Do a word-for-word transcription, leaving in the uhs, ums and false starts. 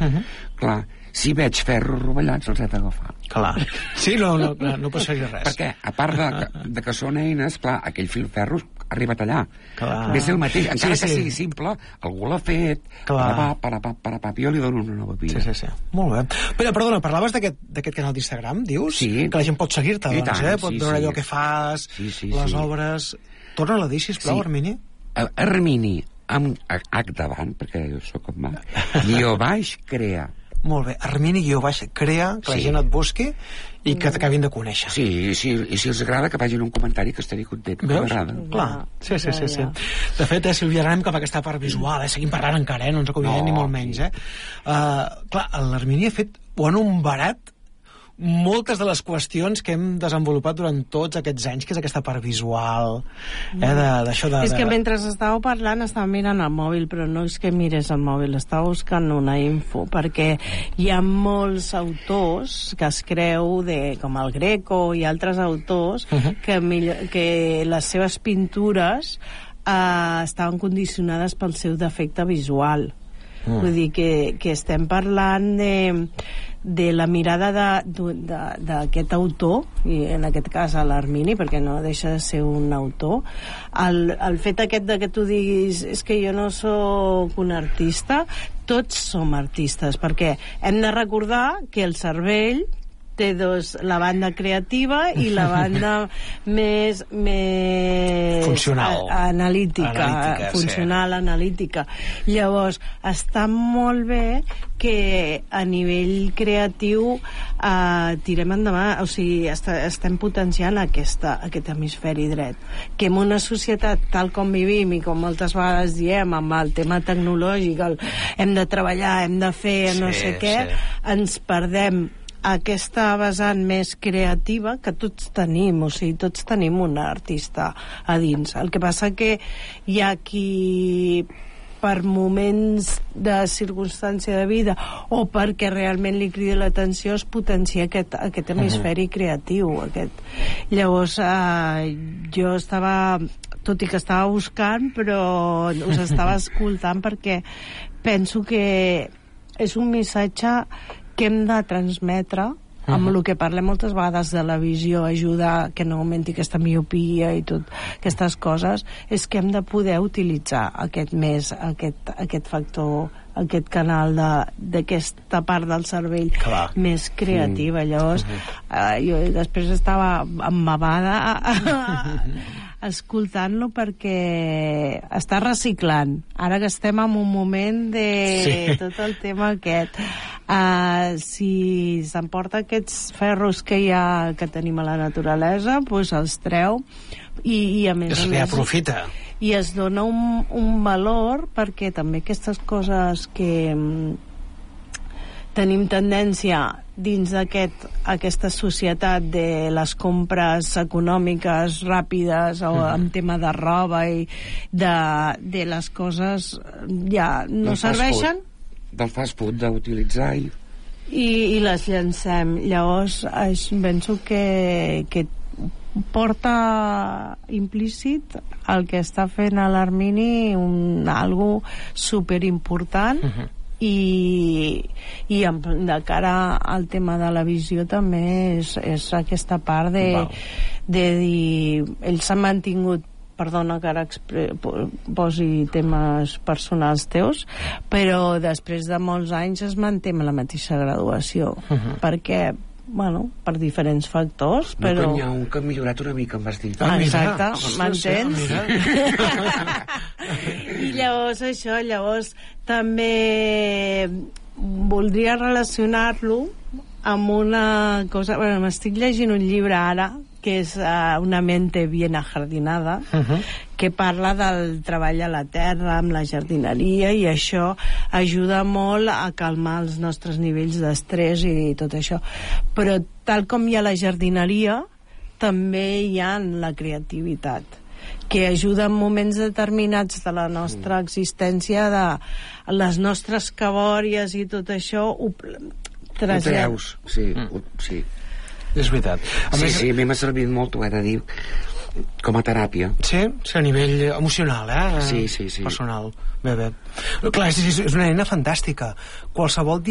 Uh-huh. Clar, si veig ferros rovellats els he d'agafar. Clar. Sí, no, no, no passaria res. Perquè, a part de, de que són eines, clar, aquell fil ferro ha arribat allà. Clar. És el mateix, encara Sí, que sí. sigui simple, algú l'ha fet, Clar. parapap, parapap, jo li dono una nova vida. Sí, sí, sí. Molt bé. Però, perdona, parlaves d'aquest d'aquest canal d'Instagram, dius? Sí. Que la gent pot seguir-te, I doncs, tant, eh? Pot sí, veure sí. allò que fas, Sí, sí, les sí. obres... Torna-la a dir, sisplau, Sí. Armini. A- Armini, amb H davant, perquè jo sóc com mà, guió baix, crea. Molt bé. Armini, guió baix, crea, que la Sí. gent et busqui i que t'acabin de conèixer. Sí, sí, i si els agrada que vagin un comentari que estaré content, que Veus? m'agrada. Clar, sí, sí, sí, Ja, sí. ja. De fet, eh, Sílvia, ara anem cap a aquesta part visual, eh? Seguim parlant encara, eh? No ens acobinem No, ni molt menys, sí. eh? Uh, clar, l'Armini ha fet, o han barat moltes de les qüestions que hem desenvolupat durant tots aquests anys, que és aquesta part visual, eh? de- d'això de... És que de... mentre estàveu parlant estava mirant el mòbil, però no és que mires el mòbil, estava buscant una info, perquè hi ha molts autors que es creu, de, com el Greco i altres autors, Uh -huh. que, millor, que les seves pintures eh, estaven condicionades pel seu defecte visual. Mm. Vull dir que, que estem parlant de, de la mirada d'aquest autor, i en aquest cas a l'Armini, perquè no deixa de ser un autor. El, el fet aquest de que tu diguis és que jo no sóc un artista, tots som artistes, perquè hem de recordar que el cervell té dos, la banda creativa i la banda més, més Funcional. a, analítica, Analítica, funcional, sí. Analítica. Llavors, està molt bé que a nivell creatiu eh, tirem endavant, o sigui, està, estem potenciant aquesta, aquest hemisferi dret, que en una societat tal com vivim i com moltes vegades diem amb el tema tecnològic, el, hem de treballar, hem de fer no Sí, sé què, sí. ens perdem aquesta vessant més creativa que tots tenim, o sigui, tots tenim un artista a dins. El que passa que hi ha qui per moments de circumstància de vida o perquè realment li crida l'atenció es potencia aquest, aquest hemisferi creatiu. Aquest. Llavors, eh, jo estava, tot i que estava buscant, però us estava escoltant perquè penso que és un missatge que hem de transmetre amb el que parlem moltes vegades de la visió, ajudar que no augmenti aquesta miopia i tot aquestes coses, és que hem de poder utilitzar aquest més, aquest, aquest factor, aquest canal d'aquesta part del cervell Clar. més creativa. Llavors, eh, jo després estava embabada escoltant-lo perquè està reciclant. Ara que estem en un moment de Sí. tot el tema aquest. Uh, si s'emporta aquests ferros que hi ha, que tenim a la naturalesa, doncs els treu i, i a més Es a més reaprofita. i es dona un, un valor, perquè també aquestes coses que mm, tenim tendència dins d'aquest aquesta societat de les compres econòmiques ràpides o Mm. en tema de roba i de, de les coses ja no Del fast serveixen food. Del fast food, d'utilitzar i... i, i les llancem. Llavors es, penso que, que porta implícit el que està fent a l'Armini un, algo superimportant. Uh-huh. i, i en, de cara al tema de la visió també és, és aquesta part de, Val. de dir ells s'han mantingut, perdona que ara expre, posi temes personals teus, però després de molts anys es manté amb la mateixa graduació, Uh-huh. perquè bueno, per diferents factors, No, però... que n'hi ha un que ha millorat una mica, em vas dir. Ah, mira. exacte, Ostres, m'entens? mira. I llavors això, llavors també voldria relacionar-lo amb una cosa, bueno, m'estic llegint un llibre ara que és uh, Una mente bien ajardinada, Uh-huh. que parla del treball a la terra amb la jardineria, i això ajuda molt a calmar els nostres nivells d'estrès i tot això. Però tal com hi ha la jardineria, també hi ha la creativitat, que ajuda en moments determinats de la nostra existència, de les nostres cabòries i tot això ho, Ho trasllat- treus, sí, Mm. ho, sí. És veritat. A Sí, més, sí, a mi m'ha servit molt, ho he de dir, com a teràpia. Sí, sí, a nivell emocional, eh? Sí, sí, sí. Personal. Bé, bé. Clar, és, és una eina fantàstica. Qualsevol